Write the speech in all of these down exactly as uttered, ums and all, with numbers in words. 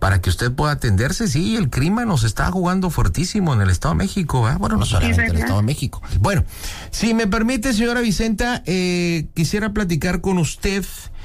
para que usted pueda atenderse. Sí, el crimen nos está jugando fuertísimo en el Estado de México, ¿eh? Bueno, no solamente en el Estado de México. Bueno, si me permite, señora Vicenta, eh, quisiera platicar con usted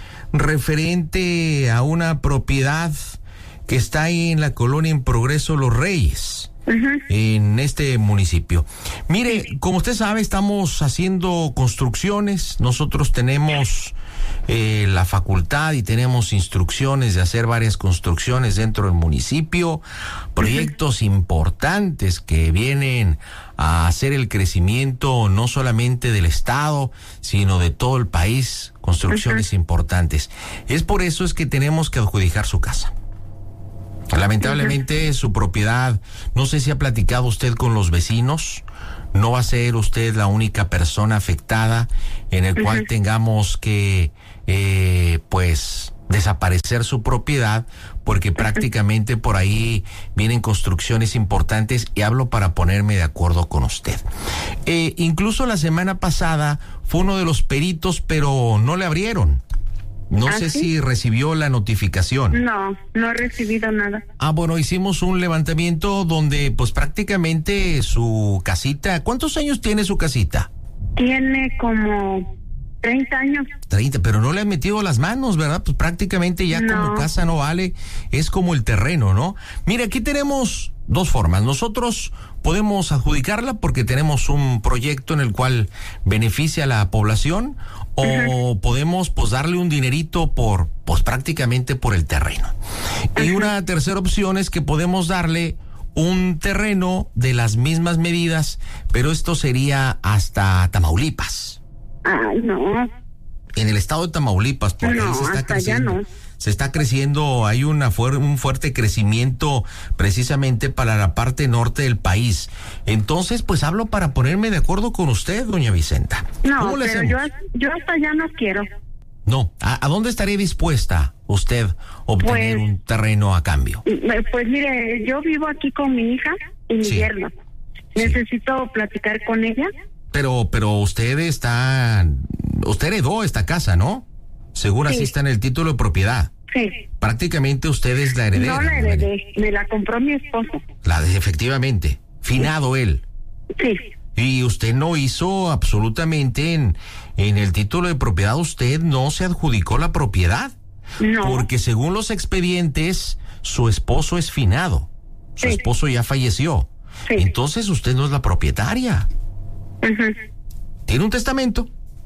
referente a una propiedad que está ahí en la colonia En Progreso Los Reyes, uh-huh. en este municipio. Mire, como usted sabe, estamos haciendo construcciones. Nosotros tenemos eh, la facultad y tenemos instrucciones de hacer varias construcciones dentro del municipio, proyectos uh-huh. importantes que vienen a hacer el crecimiento no solamente del estado, sino de todo el país, construcciones uh-huh. importantes. Es por eso es que tenemos que adjudicar su casa. Lamentablemente uh-huh. su propiedad, no sé si ha platicado usted con los vecinos, no va a ser usted la única persona afectada en el uh-huh. cual tengamos que, eh, pues, desaparecer su propiedad, porque prácticamente por ahí vienen construcciones importantes y hablo para ponerme de acuerdo con usted. Eh, incluso la semana pasada fue uno de los peritos, pero no le abrieron. No ¿Ah, sé sí? si recibió la notificación. No, no he recibido nada. Ah, bueno, hicimos un levantamiento donde pues prácticamente su casita, ¿cuántos años tiene su casita? Tiene como treinta años. treinta, pero no le han metido las manos, ¿verdad? Pues prácticamente ya no. Como casa no vale, es como el terreno, ¿no? Mira, aquí tenemos dos formas. Nosotros podemos adjudicarla porque tenemos un proyecto en el cual beneficia a la población, o uh-huh. podemos pues darle un dinerito por, pues prácticamente por el terreno. Uh-huh. Y una tercera opción es que podemos darle un terreno de las mismas medidas, pero esto sería hasta Tamaulipas. Ay, no. En el estado de Tamaulipas, porque no, ahí se está creciendo. No. Se está creciendo, hay una fuer- un fuerte crecimiento precisamente para la parte norte del país. Entonces, pues hablo para ponerme de acuerdo con usted, doña Vicenta. No, ¿Cómo le pero hacemos? yo, yo hasta allá no quiero. No, ¿a, a dónde estaría dispuesta usted a obtener pues, un terreno a cambio? Pues mire, yo vivo aquí con mi hija y mi sí. yerno. Necesito sí. platicar con ella. Pero, pero usted está, usted heredó esta casa, ¿no? Seguro sí. así está en el título de propiedad. Sí. Prácticamente usted es la heredera. No la heredé, me la compró mi esposo. La de, efectivamente, finado sí. él. Sí. Y usted no hizo absolutamente en, en el título de propiedad, usted no se adjudicó la propiedad. No. Porque según los expedientes, su esposo es finado. Su sí. esposo ya falleció. Sí. Entonces usted no es la propietaria. Uh-huh. ¿Tiene un testamento?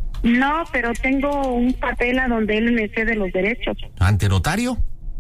No, pero tengo un papel a donde él me cede los derechos. ¿Ante notario?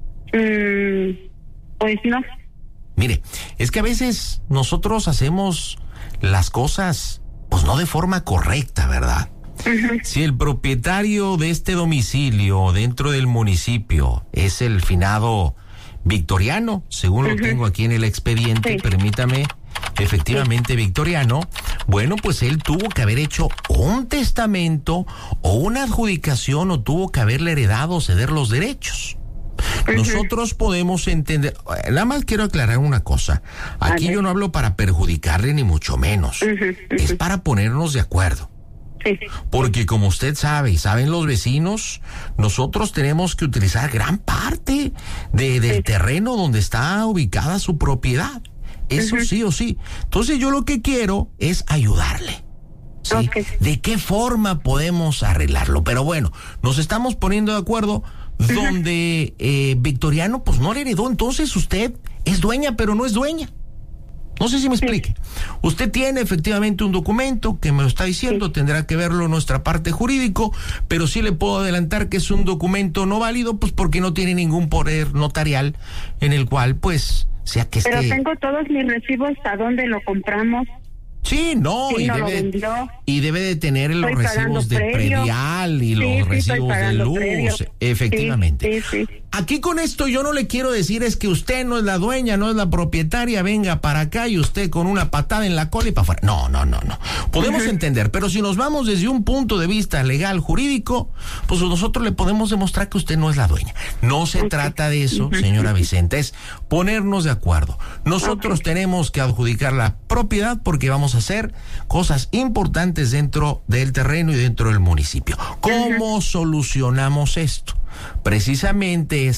Mm, pues no. Mire, es que a veces nosotros hacemos las cosas, pues no de forma correcta, ¿verdad? Uh-huh. Si el propietario de este domicilio dentro del municipio es el finado Victoriano, según uh-huh. lo tengo aquí en el expediente, sí. permítame... Efectivamente, sí. Victoriano, bueno, pues él tuvo que haber hecho un testamento o una adjudicación o tuvo que haberle heredado o ceder los derechos. Uh-huh. Nosotros podemos entender, nada más quiero aclarar una cosa, aquí yo no hablo para perjudicarle ni mucho menos, uh-huh. Uh-huh. es para ponernos de acuerdo. Sí. Porque como usted sabe y saben los vecinos, nosotros tenemos que utilizar gran parte de, del sí. terreno donde está ubicada su propiedad. Eso uh-huh. sí o sí. Entonces yo lo que quiero es ayudarle. ¿Sí? Okay. ¿De qué forma podemos arreglarlo? Pero bueno, nos estamos poniendo de acuerdo uh-huh. donde eh, Victoriano pues no le heredó, entonces usted es dueña pero no es dueña. No sé si me explique. Sí. Usted tiene efectivamente un documento que me lo está diciendo, sí. tendrá que verlo nuestra parte jurídico, pero sí le puedo adelantar que es un documento no válido, pues porque no tiene ningún poder notarial en el cual pues... sea que Pero esté... tengo todos mis recibos a dónde lo compramos. Sí, no, sí, y, no debe, de, y debe de tener estoy los recibos de predio. predial y sí, los sí, recibos de luz, predio. efectivamente. Sí, sí, sí. Aquí con esto yo no le quiero decir es que usted no es la dueña, no es la propietaria, venga para acá y usted con una patada en la cola y para afuera. No, no, no, no. Podemos uh-huh. entender, pero si nos vamos desde un punto de vista legal, jurídico, pues nosotros le podemos demostrar que usted no es la dueña. No se okay. trata de eso, uh-huh. señora Vicenta, es ponernos de acuerdo. Nosotros okay. tenemos que adjudicar la propiedad porque vamos a hacer cosas importantes dentro del terreno y dentro del municipio. ¿Cómo uh-huh. solucionamos esto? Precisamente es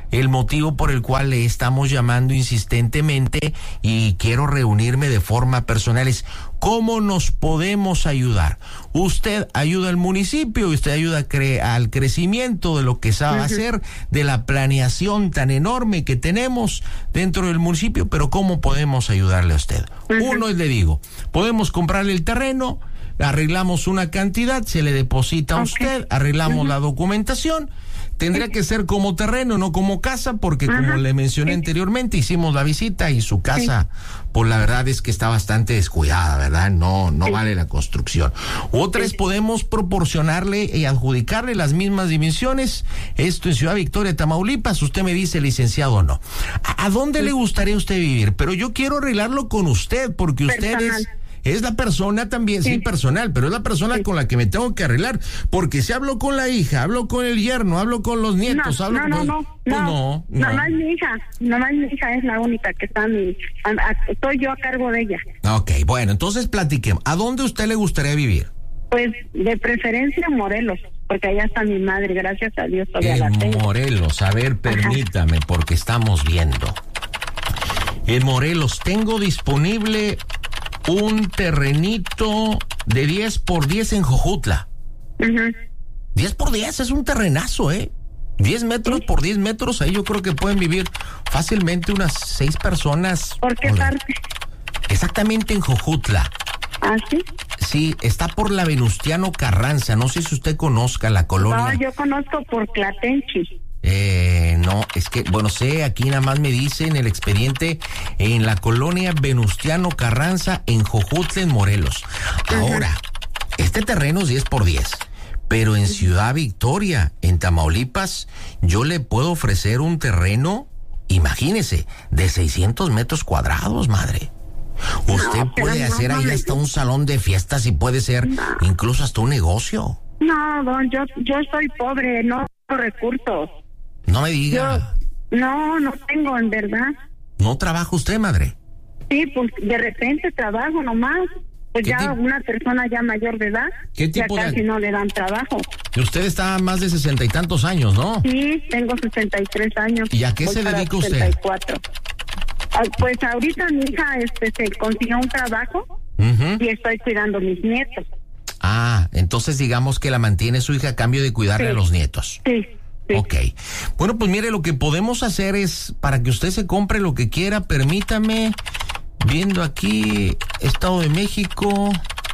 el motivo por el cual le estamos llamando insistentemente y quiero reunirme de forma personal es cómo nos podemos ayudar. Usted ayuda al municipio, usted ayuda cre- al crecimiento de lo que sabe uh-huh. hacer, de la planeación tan enorme que tenemos dentro del municipio, pero ¿cómo podemos ayudarle a usted? Uh-huh. Uno, le digo, podemos comprarle el terreno, arreglamos una cantidad, se le deposita a okay. usted, arreglamos uh-huh. la documentación. Tendría que ser como terreno, no como casa, porque uh-huh. como le mencioné sí. anteriormente, hicimos la visita y su casa, sí. pues la verdad es que está bastante descuidada, ¿verdad? No, no sí. vale la construcción. Otras sí. podemos proporcionarle y adjudicarle las mismas dimensiones. Esto en Ciudad Victoria, Tamaulipas. Usted me dice, licenciado, o no. ¿A, a dónde sí. le gustaría a usted vivir? Pero yo quiero arreglarlo con usted, porque usted es... Es la persona también, sí. sí, personal, pero es la persona sí. con la que me tengo que arreglar. Porque si hablo con la hija, hablo con el yerno, hablo con los nietos, no, hablo no, con... No, no, pues no, no, no. Nomás mi hija, nomás mi hija es la única que está, mi, a, a, estoy yo a cargo de ella. Ok, bueno, entonces platiquemos. ¿A dónde usted le gustaría vivir? Pues de preferencia en Morelos, porque allá está mi madre, gracias a Dios todavía la tengo. En Morelos, a ver, permítame, Ajá. porque estamos viendo. En Morelos tengo disponible... un terrenito de diez por diez en Jojutla. Uh-huh. diez por diez es un terrenazo, ¿eh? diez metros ¿Sí? por diez metros, ahí yo creo que pueden vivir fácilmente unas seis personas. ¿Por qué parte? Exactamente en Jojutla. ¿Ah, sí? Sí, está por la Venustiano Carranza, no sé si usted conozca la colonia. No, yo conozco por Tlatenchi. Eh, no, es que, bueno, sé, aquí nada más me dice en el expediente, en la colonia Venustiano Carranza, en Jojutla, en Morelos. Ahora, uh-huh. este terreno es diez por diez, pero en Ciudad Victoria, en Tamaulipas, yo le puedo ofrecer un terreno, imagínese, de seiscientos metros cuadrados, madre. Usted no, puede hacer no, ahí no, hasta un salón de fiestas y puede ser no. incluso hasta un negocio. No, don, yo, yo soy pobre, no tengo recursos. No me diga. Yo, no, no tengo, en verdad. ¿No trabaja usted, madre? Sí, pues de repente trabajo nomás. Pues ya tipo? Una persona ya mayor de edad, ¿Qué tipo ya casi de... no le dan trabajo. Y usted está a más de sesenta y tantos años, ¿no? Sí, tengo sesenta y tres años. ¿Y a qué se dedica usted? sesenta y cuatro. Pues ahorita mi hija este, se consiguió un trabajo uh-huh. y estoy cuidando a mis nietos. Ah, entonces digamos que la mantiene su hija a cambio de cuidarle sí. a los nietos. Sí. Sí. Ok. Bueno, pues mire, lo que podemos hacer es, para que usted se compre lo que quiera, permítame, viendo aquí, Estado de México,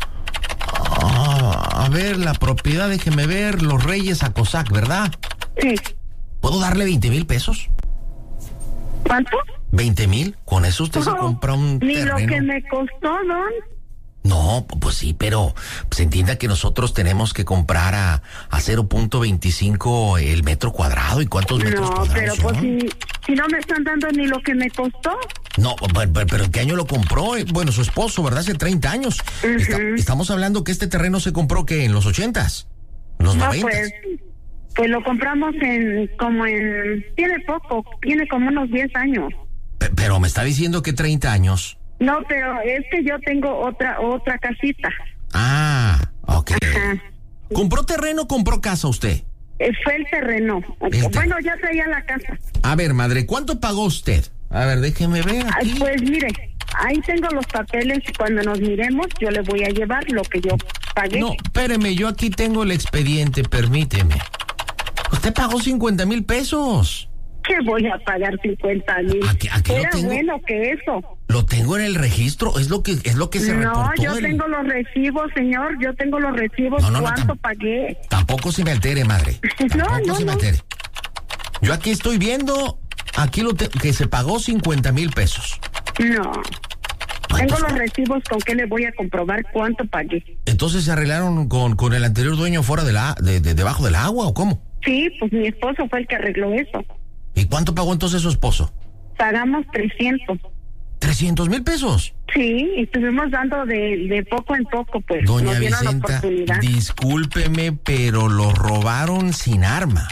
ah, a ver, la propiedad, déjeme ver, Los Reyes, Acosac, ¿verdad? Sí. ¿Puedo darle veinte mil pesos? ¿Cuánto? ¿veinte mil? Con eso usted oh, se compra un ni terreno. Ni lo que me costó, don. No, pues sí, pero pues entienda que nosotros tenemos que comprar a, a cero punto veinticinco el metro cuadrado. ¿Y cuántos metros no, cuadrados pero son? pues si, si no me están dando ni lo que me costó. No, pero, pero ¿en qué año lo compró? Bueno, su esposo, ¿verdad? Hace treinta años. Uh-huh. Está, estamos hablando que este terreno se compró, ¿qué? ¿En los ochentas? ¿En los no, noventas? Pues, pues lo compramos en, como en, tiene poco, tiene como unos diez años. P- pero me está diciendo que treinta años. No, pero es que yo tengo otra otra casita. Ah, ok. Ajá. ¿Compró terreno o compró casa usted? Eh, fue el terreno. El bueno, ya traía la casa. A ver, madre, ¿cuánto pagó usted? A ver, déjeme ver aquí. Ay, pues mire, ahí tengo los papeles y cuando nos miremos yo le voy a llevar lo que yo pagué. No, espéreme, yo aquí tengo el expediente, permíteme. Usted pagó cincuenta mil pesos. ¿Qué voy a pagar cincuenta mil? Aquí, aquí Era lo tengo. bueno que eso. Lo tengo en el registro, es lo que es lo que se no, reportó. No, yo el... tengo los recibos, señor, yo tengo los recibos, no, no, ¿cuánto no, tam- pagué? Tampoco se me altere, madre. Tampoco no, no, se me altere. Yo aquí estoy viendo, aquí lo te- que se pagó cincuenta mil pesos. No. Ay, tengo pues, los recibos, ¿con qué le voy a comprobar cuánto pagué? Entonces se arreglaron con, con el anterior dueño fuera de la de, de debajo del agua, ¿o cómo? Sí, pues mi esposo fue el que arregló eso. ¿Y cuánto pagó entonces su esposo? Pagamos trescientos. ¿trescientos mil pesos? Sí, y estuvimos dando de, de poco en poco, pues. Doña nos dieron Vicenta, la oportunidad. Discúlpeme, pero lo robaron sin arma.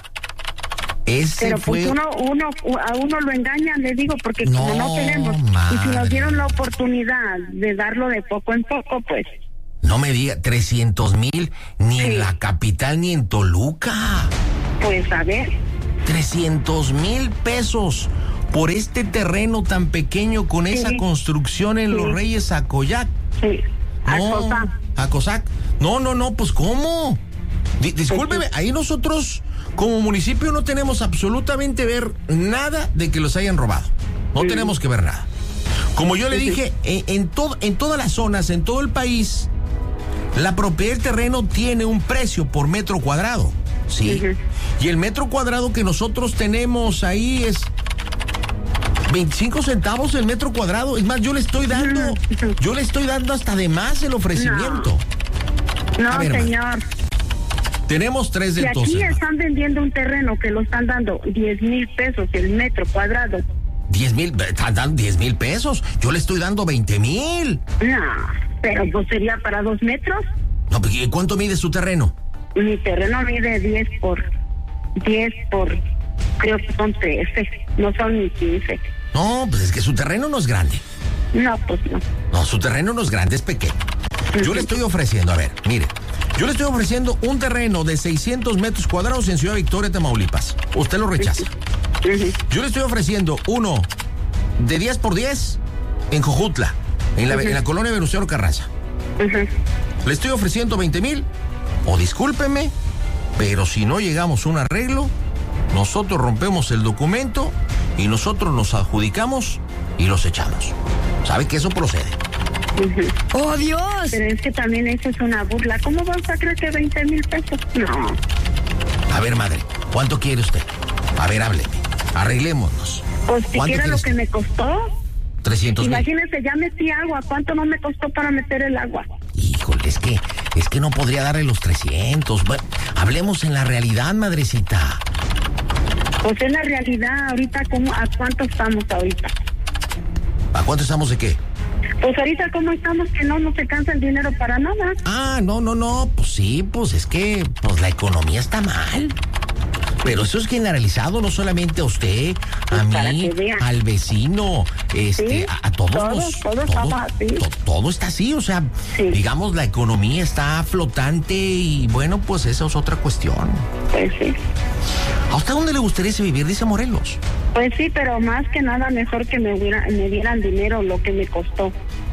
Ese pero fue... pues uno, uno, a uno lo engañan, le digo, porque no, como no tenemos, madre. y si nos dieron la oportunidad de darlo de poco en poco, pues. No me diga, trescientos mil, ni sí. en la capital ni en Toluca. Pues a ver. trescientos mil pesos por este terreno tan pequeño con sí. esa construcción en sí. Los Reyes Acoyac. Sí. No, Acosac. No, no, no, pues ¿cómo? D- discúlpeme, ahí nosotros como municipio no tenemos absolutamente ver nada de que los hayan robado. No sí. tenemos que ver nada. Como yo le sí. dije, en, en, to- en todas las zonas, en todo el país, la propiedad del terreno tiene un precio por metro cuadrado, ¿sí? Uh-huh. Y el metro cuadrado que nosotros tenemos ahí es veinticinco centavos el metro cuadrado. Es más, yo le estoy dando, uh-huh. yo le estoy dando hasta de más el ofrecimiento. No, no ver, señor. Man. Tenemos tres de y entonces. Aquí están vendiendo un terreno que lo están dando diez mil pesos el metro cuadrado. diez mil, están dando diez mil pesos. Yo le estoy dando veinte mil. No, pero pues sería para dos metros. No, ¿cuánto mide su terreno? Mi terreno mide diez por diez por, creo que son trece, no son ni quince. No, pues es que su terreno no es grande. No, pues no. No, su terreno no es grande, es pequeño. Yo uh-huh. le estoy ofreciendo, a ver, mire, yo le estoy ofreciendo un terreno de seiscientos metros cuadrados en Ciudad Victoria, Tamaulipas. Usted lo rechaza. Uh-huh. Yo le estoy ofreciendo uno de diez por diez en Jojutla, en la, uh-huh. en la colonia Venustiano Carranza. Uh-huh. Le estoy ofreciendo veinte mil, o discúlpeme, pero si no llegamos a un arreglo, nosotros rompemos el documento y nosotros nos adjudicamos y los echamos. ¿Sabe que eso procede? Uh-huh. ¡Oh, Dios! Pero es que también eso es una burla. ¿Cómo vas a creer que veinte mil pesos? No. A ver, madre, ¿cuánto quiere usted? A ver, hábleme. Arreglémonos. Pues siquiera lo que me costó. trescientos mil. Imagínese, ya metí agua. ¿Cuánto no me costó para meter el agua? Híjole, es que, es que no podría darle los trescientos. Bueno, hablemos en la realidad, madrecita. Pues en la realidad, ahorita, ¿cómo, ¿a cuánto estamos ahorita? ¿A cuánto estamos de qué? Pues ahorita, ¿cómo estamos? Que no nos alcanza el dinero para nada. Ah, no, no, no, pues sí, pues es que pues la economía está mal. Pero eso es generalizado, no solamente a usted, a pues mí, al vecino, este, sí, a, a todos todo, los... Todo, todo, así. To, todo está así, o sea, sí. digamos, la economía está flotante y bueno, pues esa es otra cuestión. Pues sí. ¿A usted dónde le gustaría vivir? Dice Morelos. Pues sí, pero más que nada mejor que me, hubiera, me dieran dinero lo que me costó.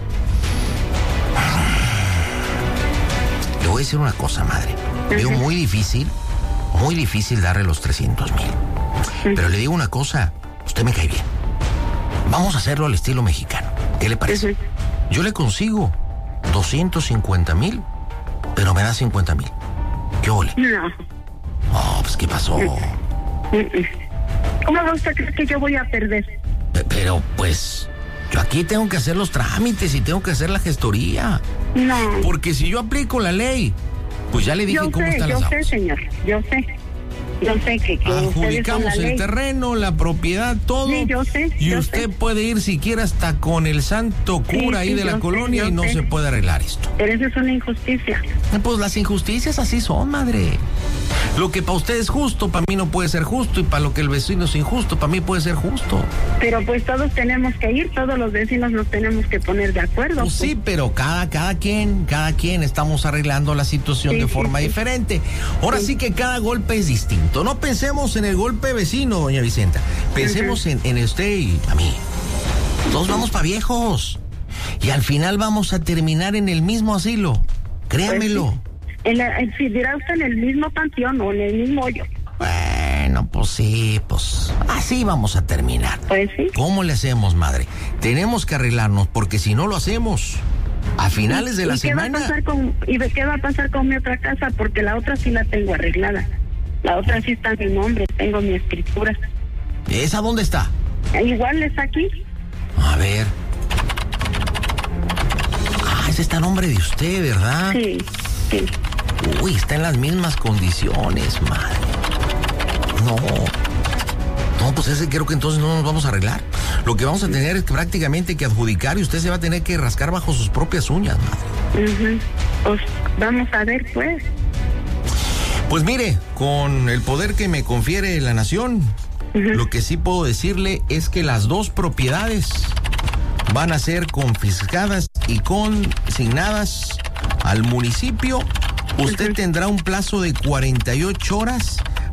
Le voy a decir una cosa, madre. Uh-huh. Veo muy difícil, muy difícil darle los trescientos mil. Uh-huh. Pero le digo una cosa, usted me cae bien. Vamos a hacerlo al estilo mexicano. ¿Qué le parece? Uh-huh. Yo le consigo doscientos cincuenta mil, pero me da cincuenta mil. ¿Qué ole? No. Oh, pues ¿qué pasó? Uh-huh. Uh-huh. ¿Cómo va usted a creer que yo voy a perder? Pero, pues, yo aquí tengo que hacer los trámites y tengo que hacer la gestoría. No. Porque si yo aplico la ley, pues ya le dije yo cómo sé, están yo las sé, aguas. señor, yo sé. Yo sé que, que adjudicamos el ley. terreno, la propiedad, todo. Sí, yo sé. Y yo usted sé. puede ir siquiera hasta con el santo cura sí, ahí sí, de la sé, colonia y no sé. se puede arreglar esto. Pero eso es una injusticia. Pues las injusticias así son, madre. Lo que para usted es justo, para mí no puede ser justo, y para lo que el vecino es injusto, para mí puede ser justo. Pero pues todos tenemos que ir, todos los vecinos nos tenemos que poner de acuerdo. Pues sí, pero cada, cada quien, cada quien estamos arreglando la situación sí, de forma sí, sí. diferente. Ahora sí. sí que cada golpe es distinto. No pensemos en el golpe vecino, doña Vicenta. Pensemos uh-huh. en, en usted y a mí. Todos vamos para viejos. Y al final vamos a terminar en el mismo asilo. Créamelo. Pues sí. En la, en, si dirá usted en el mismo panteón o en el mismo hoyo. Bueno, pues sí, pues así vamos a terminar. Pues sí. ¿Cómo le hacemos, madre? Tenemos que arreglarnos, porque si no lo hacemos, a finales de la ¿Y qué semana... Va a pasar con, ¿Y qué va a pasar con mi otra casa? Porque la otra sí la tengo arreglada. La otra sí está en mi nombre, tengo mi escritura. ¿Esa dónde está? Igual está aquí. A ver. Ah, ese está a nombre de usted, ¿verdad? Sí, sí. Uy, está en las mismas condiciones, madre. No. No, pues ese creo que entonces no nos vamos a arreglar. Lo que vamos a tener es que prácticamente que adjudicar y usted se va a tener que rascar bajo sus propias uñas, madre. Uh-huh. Pues vamos a ver, pues. Pues mire, con el poder que me confiere la nación, uh-huh. lo que sí puedo decirle es que las dos propiedades van a ser confiscadas y consignadas al municipio. Usted uh-huh. tendrá un plazo de cuarenta y ocho horas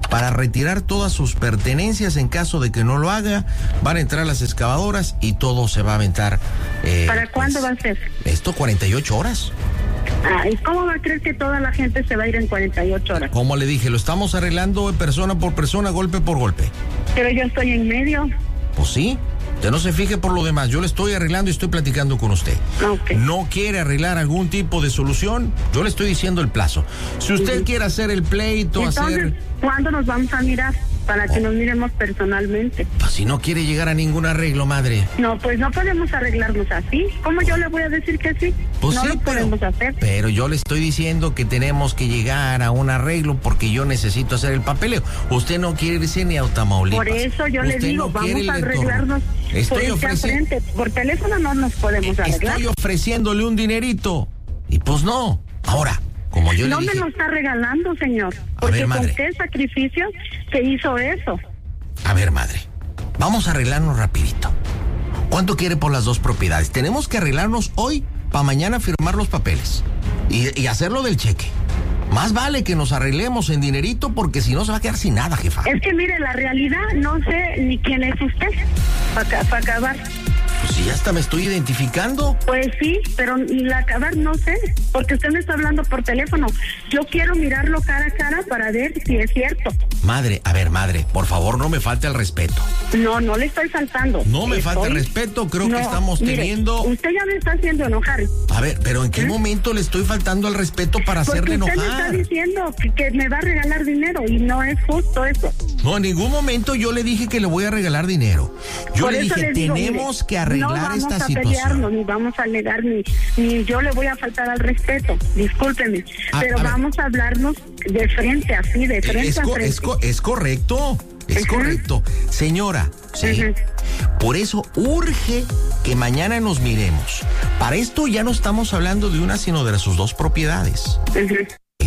para retirar todas sus pertenencias. En caso de que no lo haga, van a entrar las excavadoras y todo se va a aventar. Eh, ¿Para cuándo pues, va a ser? Esto cuarenta y ocho horas. Ah, ¿y cómo va a creer que toda la gente se va a ir en cuarenta y ocho horas? Como le dije, lo estamos arreglando persona por persona, golpe por golpe. Pero yo estoy en medio. Pues sí. Usted no se fije por lo demás, yo le estoy arreglando y estoy platicando con usted. Okay. No quiere arreglar algún tipo de solución, yo le estoy diciendo el plazo. Si usted uh-huh. quiere hacer el pleito, Entonces, hacer... ¿cuándo nos vamos a mirar? Para que oh. nos miremos personalmente. Pues si no quiere llegar a ningún arreglo, madre. No, pues no podemos arreglarnos así. ¿Cómo yo le voy a decir que sí? Pues no sí, lo pero, podemos hacer. Pero yo le estoy diciendo que tenemos que llegar a un arreglo porque yo necesito hacer el papeleo. Usted no quiere irse ni a Tamaulipas. Por eso yo usted le digo, no vamos a arreglarnos. Estoy por ofreciendo. Por teléfono no nos podemos arreglar. Estoy ofreciéndole un dinerito. Y pues no. Ahora. Como yo no le dije, me lo está regalando, señor. A porque ver, madre. ¿con qué sacrificio se hizo eso? A ver, madre, vamos a arreglarnos rapidito. ¿Cuánto quiere por las dos propiedades? Tenemos que arreglarnos hoy para mañana firmar los papeles y, y hacerlo del cheque. Más vale que nos arreglemos en dinerito porque si no se va a quedar sin nada, jefa. Es que mire, la realidad no sé ni quién es usted para pa acabar. Pues si ya hasta me estoy identificando. Pues sí, pero la acabar no sé, porque usted me está hablando por teléfono. Yo quiero mirarlo cara a cara para ver si es cierto. Madre, a ver, madre, por favor no me falte el respeto. No, no le estoy faltando. No me estoy... falte el respeto, creo no, que estamos mire, teniendo... Usted ya me está haciendo enojar. A ver, pero ¿en qué ¿Eh? momento le estoy faltando el respeto para porque hacerle enojar? Usted me está diciendo que, que me va a regalar dinero y no es justo eso. No, en ningún momento yo le dije que le voy a regalar dinero. Yo por le dije, le digo, tenemos mire, que arreglar no vamos esta a situación. Pelearnos, ni vamos a negar, ni, ni yo le voy a faltar al respeto, discúlpeme, ah, pero a vamos a hablarnos de frente, así, de frente es, a co frente. Es, co es correcto, es uh-huh. correcto. Señora, sí, uh-huh. por eso urge que mañana nos miremos. Para esto ya no estamos hablando de una, sino de sus dos propiedades. Uh-huh.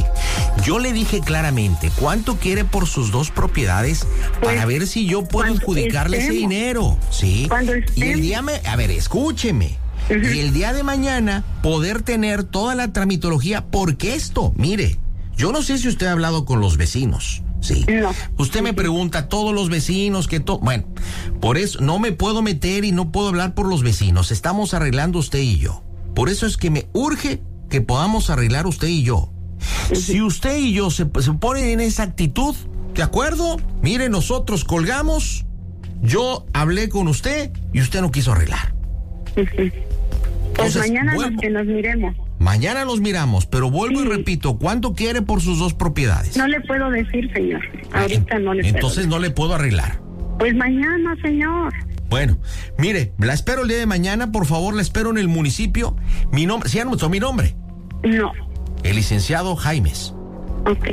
Yo le dije claramente cuánto quiere por sus dos propiedades pues, para ver si yo puedo adjudicarle estemos, ese dinero, ¿sí? Y el día me, a ver, escúcheme. Uh-huh. Y el día de mañana poder tener toda la tramitología, porque esto, mire, yo no sé si usted ha hablado con los vecinos, ¿sí? No. Usted uh-huh. me pregunta, todos los vecinos, que todo, bueno, por eso no me puedo meter y no puedo hablar por los vecinos, estamos arreglando usted y yo. Por eso es que me urge que podamos arreglar usted y yo. Si usted y yo se, se ponen en esa actitud, ¿de acuerdo? Mire, nosotros colgamos, yo hablé con usted y usted no quiso arreglar. Sí, sí. Pues Entonces, mañana vuelvo, nos, que nos miremos. Mañana nos miramos, pero vuelvo sí. y repito, ¿cuánto quiere por sus dos propiedades? No le puedo decir, señor. Ahorita no le Entonces puedo. no le puedo arreglar. Pues mañana, señor. Bueno, mire, la espero el día de mañana, por favor, la espero en el municipio. Mi nombre, ¿sí anotó mi nombre? No. El licenciado Jaimes. Ok.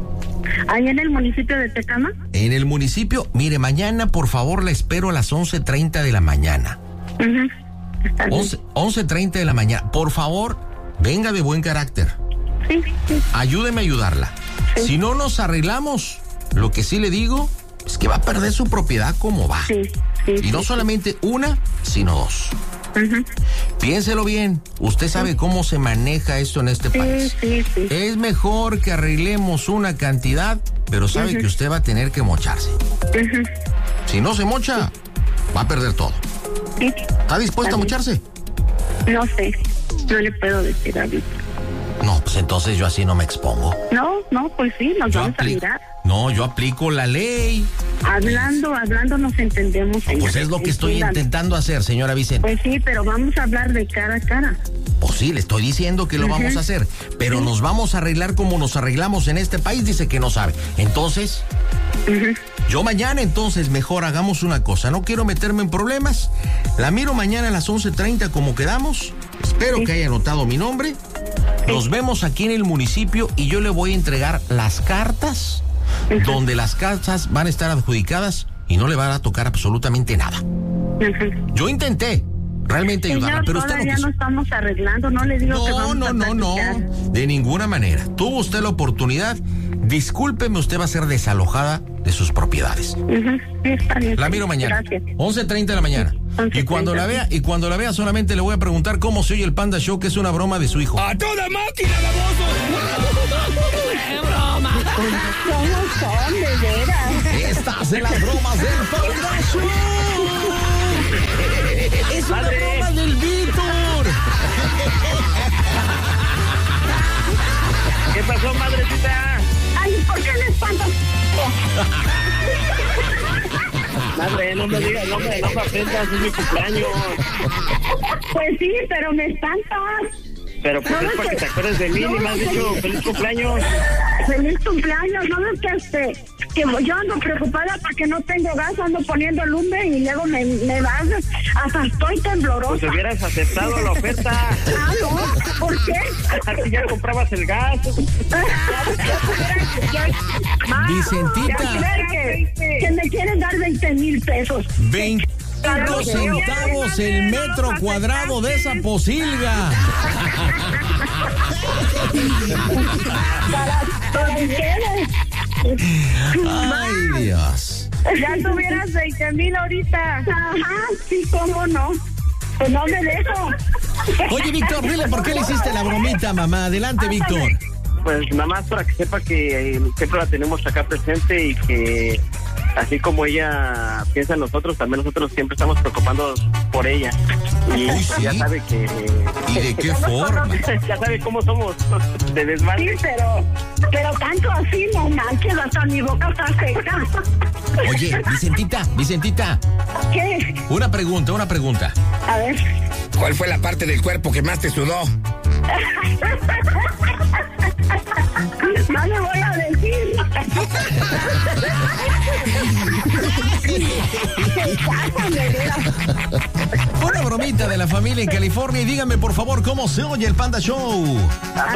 ¿Ahí en el municipio de Tecama? En el municipio, mire, mañana por favor la espero a las once treinta de la mañana. Uh-huh. Está bien. once treinta de la mañana. Por favor, venga de buen carácter. Sí, sí. Ayúdeme a ayudarla. Sí. Si no nos arreglamos, lo que sí le digo es que va a perder su propiedad como va. Sí, sí. Y no sí, solamente sí. una, sino dos. Uh-huh. Piénselo bien, usted sabe cómo se maneja esto en este sí, país. Sí, sí. Es mejor que arreglemos una cantidad, pero sabe uh-huh. que usted va a tener que mocharse. Uh-huh. Si no se mocha, va a perder todo. Sí. ¿Está dispuesta a mocharse? No sé, no le puedo decir ahorita. No, pues entonces yo así no me expongo. No, no, pues sí, nos yo vamos a mirar. No, yo aplico la ley. Hablando, hablando nos entendemos, señor. Pues es lo que estoy Entiendan. intentando hacer, señora Vicente. Pues sí, pero vamos a hablar de cara a cara. Pues sí, le estoy diciendo que lo uh-huh. vamos a hacer, pero uh-huh. nos vamos a arreglar como nos arreglamos en este país, dice que no sabe. Entonces, uh-huh. yo mañana entonces mejor hagamos una cosa, no quiero meterme en problemas, la miro mañana a las once treinta como quedamos, espero sí. que haya anotado mi nombre, sí. nos vemos aquí en el municipio y yo le voy a entregar las cartas, uh-huh. donde las cartas van a estar adjudicadas y no le van a tocar absolutamente nada. Uh-huh. Yo intenté realmente Señor, ayudarla, pero usted no quiso. Todavía no estamos arreglando, no le digo no, que vamos no, a no, no, platicar. de ninguna manera. Tuvo usted la oportunidad discúlpeme, usted va a ser desalojada de sus propiedades. Uh-huh. Sí, está bien. La miro mañana. Gracias. once treinta de la mañana. Y cuando la vea, y cuando la vea solamente le voy a preguntar cómo se oye el Panda Show, que es una broma de su hijo. ¡A toda máquina, baboso! ¡Qué broma! ¿Cómo son, de veras? Estas en las bromas del Panda Show. Es una Padre. broma del Víctor. ¿Qué pasó, madrecita? Ay, ¿por qué le espantas? Madre, no me digas, no me, no me ofendas, es mi cumpleaños. Pues sí, pero me espantas. Pero pues No, es es para que que- te acuerdes de mí, no, ni me has no, dicho sí. feliz cumpleaños. Feliz cumpleaños, ¿no ves que este, que yo ando preocupada porque no tengo gas, ando poniendo lumbre y luego me, me vas, hasta estoy temblorosa. Pues hubieras aceptado la oferta. Ah, no, ¿por qué? Así ya comprabas el gas. Vicentita. Que, que me quieren dar veinte mil pesos. veinte centavos el metro cuadrado de esa posilga. Para, para ustedes. Ay, Dios. Ya tuvieras veinte mil ahorita. Ajá, sí, cómo no. Pues no me dejo. Oye, Víctor, dile por qué le hiciste la bromita, mamá. Adelante, Víctor. Pues nada más para que sepa que eh, siempre la tenemos acá presente y que así como ella piensa en nosotros, también nosotros siempre estamos preocupando por ella. Y Uy, sí. ya sabe que... ¿Y de qué forma? Ya sabe cómo somos de Sí, desmadre. pero, pero tanto así no manches, hasta mi boca está seca. Oye, Vicentita, Vicentita, ¿Qué? una pregunta, una pregunta. A ver. ¿Cuál fue la parte del cuerpo que más te sudó? No le voy a decir. Se pasan, de veras. Una bromita de la familia en California y díganme, por favor, cómo se oye el Panda Show. A